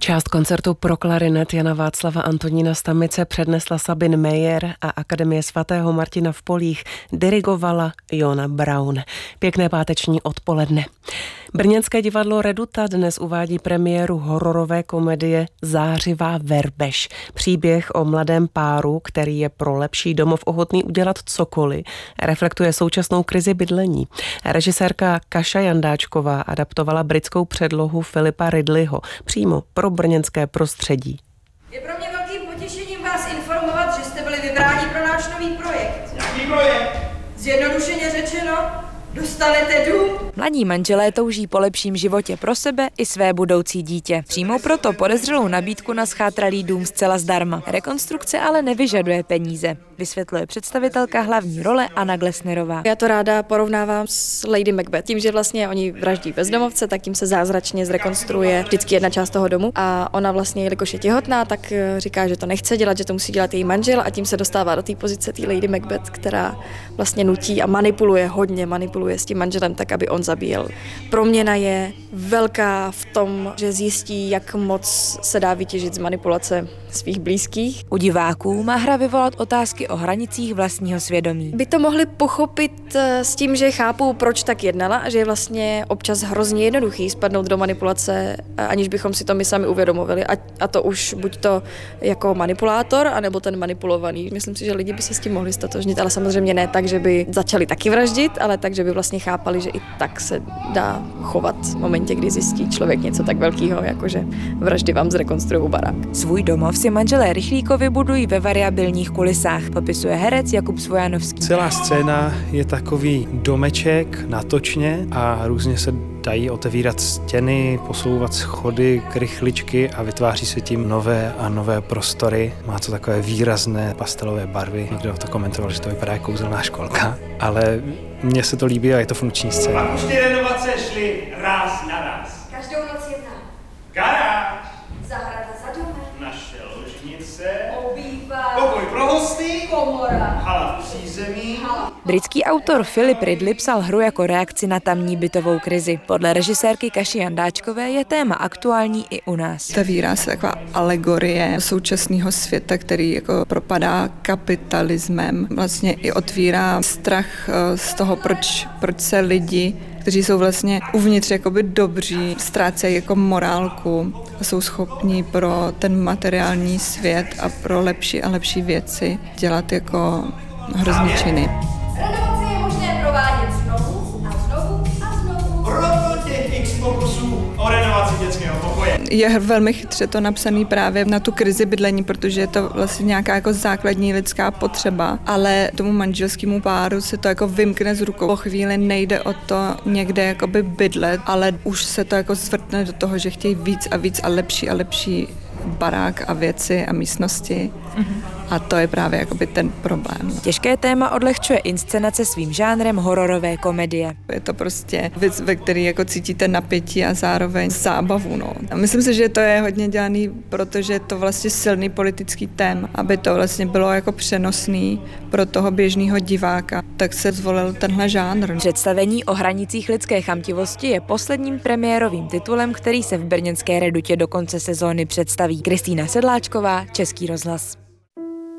Část koncertu pro klarinet Jana Václava Antonína Stamice přednesla Sabine Meyer a Akademie svatého Martina v Polích dirigovala Jona Braun. Pěkné páteční odpoledne. Brněnské divadlo Reduta dnes uvádí premiéru hororové komedie Zářivá verbež. Příběh o mladém páru, který je pro lepší domov ochotný udělat cokoliv, reflektuje současnou krizi bydlení. Režisérka Kaša Jandáčková adaptovala britskou předlohu Philipa Ridleyho přímo pro brněnské prostředí. Je pro mě velkým potěšením vás informovat, že jste byli vybráni pro náš nový projekt. Jaký projekt? Zjednodušeně řečeno, dostanete dům. Mladí manželé touží po lepším životě pro sebe i své budoucí dítě. Přijmou proto podezřelou nabídku na schátralý dům zcela zdarma. Rekonstrukce ale nevyžaduje peníze, vysvětluje představitelka hlavní role Anna Glesnerová. Já to ráda porovnávám s Lady Macbeth. Tím, že vlastně oni vraždí bezdomovce, tak tím se zázračně zrekonstruuje vždycky jedna část toho domu. A ona vlastně, jelikož je těhotná, tak říká, že to nechce dělat, že to musí dělat její manžel, a tím se dostává do té pozice té Lady Macbeth, která vlastně nutí a hodně manipuluje s tím manželem tak, aby on zabíjel. Proměna je velká v tom, že zjistí, jak moc se dá vytěžit z manipulace svých blízkých. U diváků má hra vyvolat otázky o hranicích vlastního svědomí. By to mohli pochopit s tím, že chápou, proč tak jednala a že je vlastně občas hrozně jednoduchý spadnout do manipulace, aniž bychom si to my sami uvědomovali. A to už buď to jako manipulátor, anebo ten manipulovaný. Myslím si, že lidi by se s tím mohli ztotožnit, ale samozřejmě ne tak, že by začali taky vraždit, ale tak, že by vlastně chápali, že i tak se dá chovat v momentě, kdy zjistí člověk něco tak velkého, jakože vraždy vám zrekonstruují barák. Svůj domov si manželé Rychlíkovi budují ve variabilních kulisách, popisuje herec Jakub Svojanovský. Celá scéna je takový domeček natočně a různě se dají otevírat stěny, posouvat schody, krychličky a vytváří se tím nové a nové prostory. Má to takové výrazné pastelové barvy. Někdo to komentoval, že to vypadá jako kouzelná školka, ale mně se to líbí a je to funkční scéna. Pak už ty renovace šly ráz na ráz. Každou noc jedna. Garáž, Zahrada za domem. naše ložnice, Obývá. pokoj pro hosty, Komora. hala v přízemí. Britský autor Philip Ridley psal hru jako reakci na tamní bytovou krizi. Podle režisérky Kaši Jandáčkové je téma aktuální i u nás. Otevírá se taková alegorie současného světa, který jako propadá kapitalismem. Vlastně i otvírá strach z toho, proč se lidi, kteří jsou vlastně uvnitř jakoby dobří, ztrácejí jako morálku a jsou schopni pro ten materiální svět a pro lepší a lepší věci dělat jako hrozný činy. Renovaci je možné provádět znovu a znovu a znovu. Proto těch x pokusů o renovaci dětského pokoje. Je velmi chytře to napsaný právě na tu krizi bydlení, protože je to vlastně nějaká jako základní lidská potřeba, ale tomu manželskému páru se to jako vymkne z rukou. Po chvíli nejde o to někde jakoby bydlet, ale už se to jako zvrtne do toho, že chtějí víc a lepší barák a věci a místnosti. A to je právě jakoby ten problém. Těžké téma odlehčuje inscenace svým žánrem hororové komedie. Je to prostě věc, ve které jako cítíte napětí a zároveň zábavu. No. A myslím si, že to je hodně dělaný, protože je to vlastně silný politický téma, aby to vlastně bylo jako přenosný pro toho běžného diváka, tak se zvolil tenhle žánr. Představení o hranicích lidské chamtivosti je posledním premiérovým titulem, který se v brněnské Redutě do konce sezóny představí. Kristýna Sedláčková, Český rozhlas.